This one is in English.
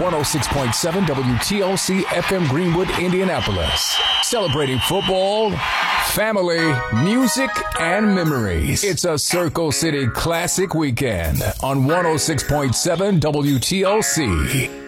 106.7 WTLC FM Greenwood, Indianapolis. Celebrating football, family, music, and memories. It's a Circle City Classic weekend on 106.7 WTLC.